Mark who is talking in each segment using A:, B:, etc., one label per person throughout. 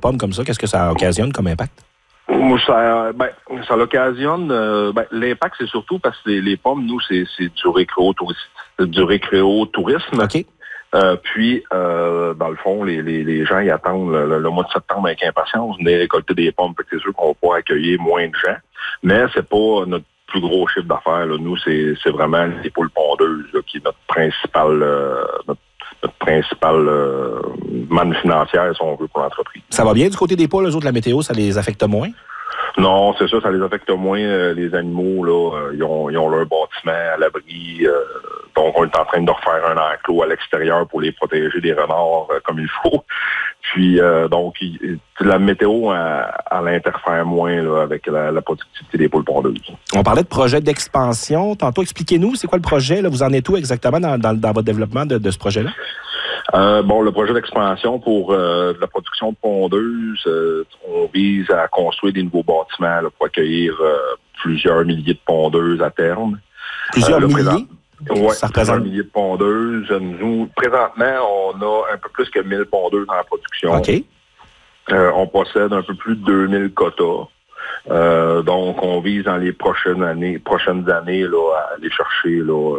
A: pommes comme ça, qu'est-ce que ça occasionne comme impact?
B: Ça l'occasionne. L'impact, c'est surtout parce que les pommes, nous, c'est du récréotourisme.
A: OK.
B: Puis, dans le fond, les gens, ils attendent le mois de septembre avec impatience, venir récolter des pommes. Fait que c'est sûr qu'on va pouvoir accueillir moins de gens. Mais c'est pas notre plus gros chiffre d'affaires. Là. Nous, c'est vraiment les poules pondeuses là, qui est notre principale manne financière, si on veut, pour l'entreprise.
A: Ça va bien du côté des poules, eux autres, la météo, ça les affecte moins?
B: Non, c'est ça les affecte moins. Les animaux, là, ils ont leur bâtiment à l'abri. Donc, on est en train de refaire un enclos à l'extérieur pour les protéger des renards comme il faut. Puis, donc, la météo, elle interfère moins là, avec la productivité des poules pondeuses.
A: On parlait de projet d'expansion. Tantôt, expliquez-nous, c'est quoi le projet? Là? Vous en êtes où exactement dans votre développement de ce projet-là?
B: Le projet d'expansion pour la production de pondeuses, on vise à construire des nouveaux bâtiments là, pour accueillir plusieurs milliers de pondeuses à terme.
A: Plusieurs milliers?
B: Oui,
A: ça représente
B: plusieurs milliers de pondeuses. Nous, présentement, on a un peu plus que 1000 pondeuses en production.
A: OK.
B: On possède un peu plus de 2000 quotas. Donc, on vise dans les prochaines années là, à aller chercher là,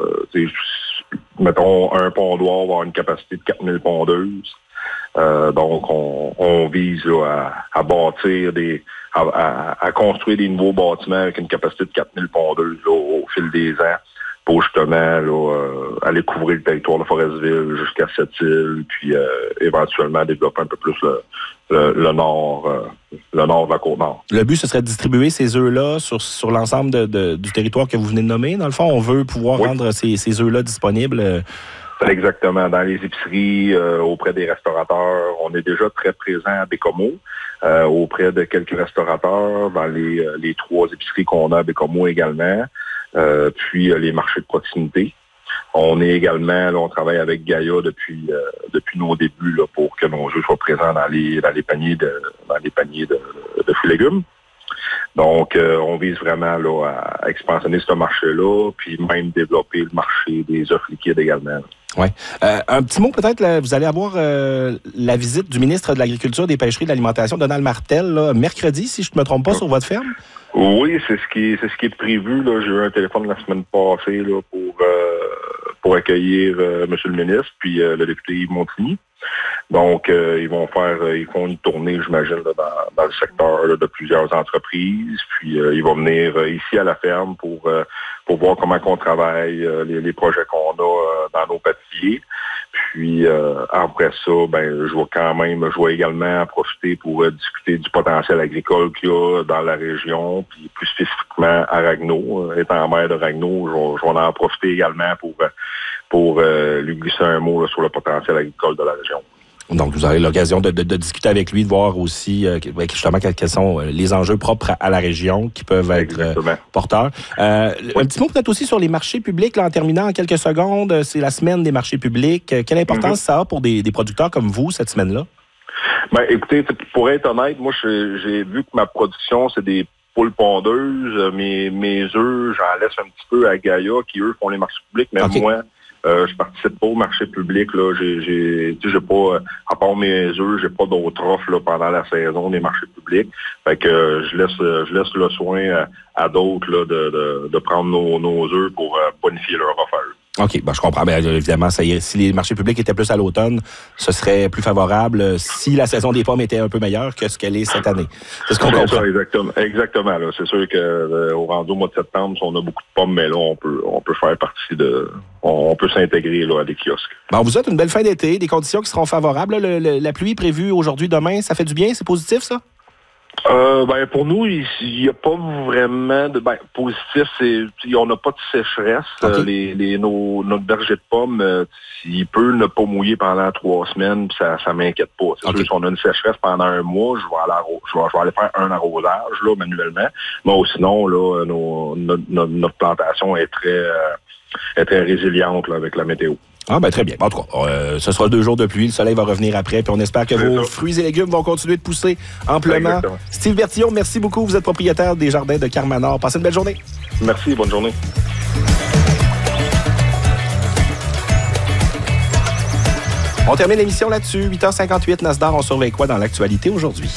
B: mettons, un pondoir va avoir une capacité de 4000 pondeuses. Donc, on vise là, à bâtir à construire des nouveaux bâtiments avec une capacité de 4000 pondeuses là, au fil des ans pour justement là, aller couvrir le territoire de Forestville jusqu'à Sept-Îles, puis éventuellement développer un peu plus le nord de la Côte-Nord.
A: Le but, ce serait de distribuer ces œufs-là sur l'ensemble du territoire que vous venez de nommer. Dans le fond, on veut pouvoir rendre ces œufs-là disponibles.
B: Exactement. Dans les épiceries, auprès des restaurateurs. On est déjà très présent à Bécomo, auprès de quelques restaurateurs, dans les 3 épiceries qu'on a à Bécomo également, puis les marchés de proximité. On est également, là, on travaille avec Gaïa depuis nos débuts là, pour que nos œufs soient présents dans les paniers de fruits et légumes. Donc, on vise vraiment là, à expansionner ce marché-là, puis même développer le marché des œufs liquides également.
A: Oui. Un petit mot peut-être, là, vous allez avoir la visite du ministre de l'Agriculture, des Pêcheries et de l'Alimentation, Donald Martel, là, mercredi, si je ne me trompe pas, sur votre ferme.
B: Oui, c'est ce qui est prévu. Là. J'ai eu un téléphone la semaine passée là, pour accueillir M. le ministre, puis le député Yves Montigny. Donc, ils font une tournée, j'imagine, là, dans le secteur là, de plusieurs entreprises. Puis, ils vont venir ici à la ferme pour voir comment on travaille, les projets qu'on a dans nos pâtisseries. Puis, après ça, je vais également en profiter pour discuter du potentiel agricole qu'il y a dans la région, puis plus spécifiquement à Ragno. Étant maire de Ragno, je vais en profiter également pour lui glisser un mot là, sur le potentiel agricole de la région.
A: Donc, vous aurez l'occasion de discuter avec lui, de voir aussi justement quels sont les enjeux propres à la région qui peuvent être porteurs. Un petit mot peut-être aussi sur les marchés publics, là, en terminant en quelques secondes. C'est la semaine des marchés publics. Quelle importance ça a pour des producteurs comme vous, cette semaine-là?
B: Écoutez, pour être honnête, moi, j'ai vu que ma production, c'est des poules pondeuses. Mes œufs, j'en laisse un petit peu à Gaïa, qui, eux, font les marchés publics, mais moi... je participe pas au marché public, là. J'ai pas, à part mes œufs, j'ai pas d'autres offres, là, pendant la saison des marchés publics. Fait que je laisse le soin à d'autres, là, de prendre nos œufs pour bonifier leur offre.
A: OK, je comprends. Mais évidemment, si les marchés publics étaient plus à l'automne, ce serait plus favorable si la saison des pommes était un peu meilleure que ce qu'elle est cette année. C'est ce qu'on comprend.
B: Ça, exactement. Là. C'est sûr qu'au rendu au mois de septembre, si on a beaucoup de pommes, mais là, on peut faire partie on peut s'intégrer là, à des kiosques.
A: On vous souhaite une belle fin d'été, des conditions qui seront favorables. La pluie prévue aujourd'hui, demain, ça fait du bien? C'est positif, ça?
B: Pour nous, il n'y a pas vraiment de positif. On n'a pas de sécheresse. Okay. Notre berger de pommes, il peut ne pas mouiller pendant 3 semaines, puis ça m'inquiète pas. C'est sûr, si on a une sécheresse pendant un mois, je vais aller faire un arrosage là, manuellement. Mais sinon, là, notre plantation est très résiliente là, avec la météo.
A: Très bien. En tout cas, ce sera 2 jours de pluie. Le soleil va revenir après. Puis on espère que vos fruits et légumes vont continuer de pousser amplement. Exactement. Steve Bertillon, merci beaucoup. Vous êtes propriétaire des jardins de Carmanor. Passez une belle journée.
B: Merci. Bonne journée.
A: On termine l'émission là-dessus. 8h58, Nasdaq, on surveille quoi dans l'actualité aujourd'hui?